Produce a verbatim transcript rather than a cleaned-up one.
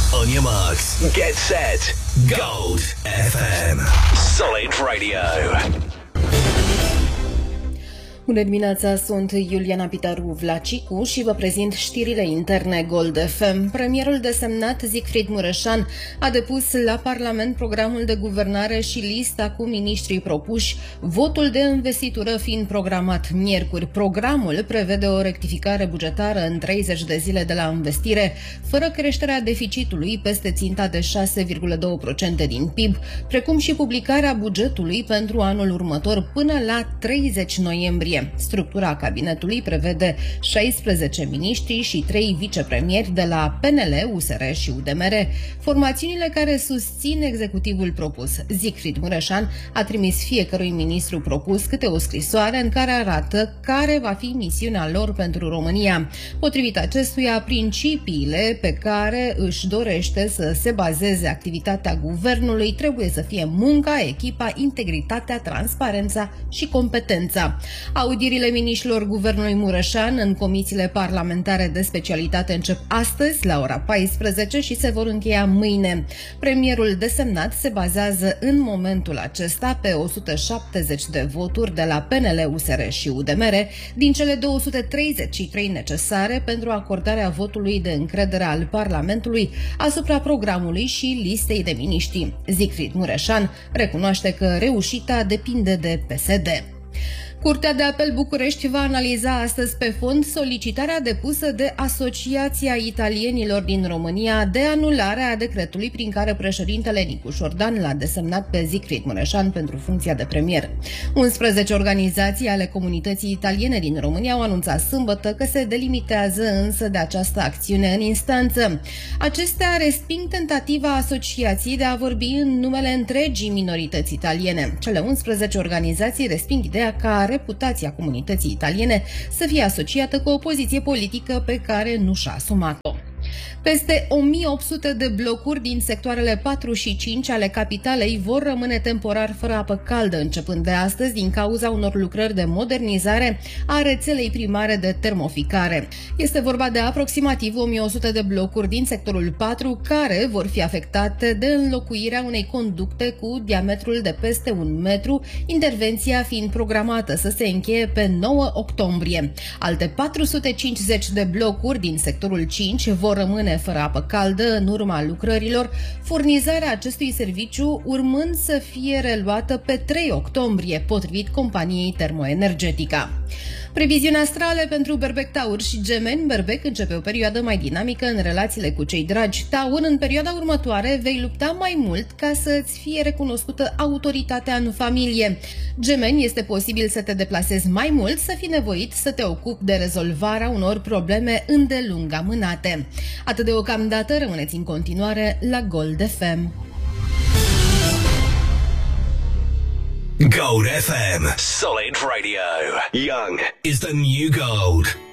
On your marks, get set, Gold F M. Solid Radio. Bună dimineața, sunt Iuliana Pitaru Vlacicu și vă prezint știrile interne Gold F M. Premierul desemnat Siegfried Mureșan a depus la Parlament programul de guvernare și lista cu miniștrii propuși, votul de investitură fiind programat miercuri. Programul prevede o rectificare bugetară în treizeci de zile de la investire, fără creșterea deficitului peste ținta de șase virgulă doi la sută din P I B, precum și publicarea bugetului pentru anul următor până la treizeci noiembrie. Structura cabinetului prevede șaisprezece miniștri și trei vicepremieri de la P N L, U S R și U D M R, formațiunile care susțin executivul propus. Siegfried Mureșan a trimis fiecărui ministru propus câte o scrisoare în care arată care va fi misiunea lor pentru România. Potrivit acestuia, principiile pe care își dorește să se bazeze activitatea guvernului trebuie să fie munca, echipa, integritatea, transparența și competența. Audierile miniștrilor guvernului Mureșan în comisiile parlamentare de specialitate încep astăzi la ora paisprezece și se vor încheia mâine. Premierul desemnat se bazează în momentul acesta pe o sută șaptezeci de voturi de la P N L, U S R și U D M R din cele două sute treizeci și trei necesare pentru acordarea votului de încredere al Parlamentului asupra programului și listei de miniștri. Siegfried Mureșan recunoaște că reușita depinde de P S D. Curtea de Apel București va analiza astăzi pe fond solicitarea depusă de Asociația Italienilor din România de anulare a decretului prin care președintele Nicu Șordan l-a desemnat pe Siegfried Mureșan pentru funcția de premier. unsprezece organizații ale comunității italiene din România au anunțat sâmbătă că se delimitează însă de această acțiune în instanță. Acestea resping tentativa asociației de a vorbi în numele întregii minorități italiene. Cele unsprezece organizații resping ideea ca reputația comunității italiene să fie asociată cu o poziție politică pe care nu și-a asumat-o. Peste o mie opt sute de blocuri din sectoarele patru și cinci ale capitalei vor rămâne temporar fără apă caldă începând de astăzi din cauza unor lucrări de modernizare a rețelei primare de termoficare. Este vorba de aproximativ o mie o sută de blocuri din sectorul patru care vor fi afectate de înlocuirea unei conducte cu diametrul de peste un metru, intervenția fiind programată să se încheie pe nouă octombrie. Alte patru sute cincizeci de blocuri din sectorul cinci vor rămâne fără apă caldă în urma lucrărilor, furnizarea acestui serviciu urmând să fie reluată pe trei octombrie, potrivit companiei Termoenergetica. Previziuni astrale pentru Berbec, Taur și Gemeni. Berbec începe o perioadă mai dinamică în relațiile cu cei dragi. Taur, în perioada următoare vei lupta mai mult ca să-ți fie recunoscută autoritatea în familie. Gemeni, este posibil să te deplasezi mai mult, să fii nevoit să te ocupi de rezolvarea unor probleme îndelung amânate. Atât deocamdată, rămâneți în continuare la Gold F M. Gold F M. Solid Radio. Young is the new gold.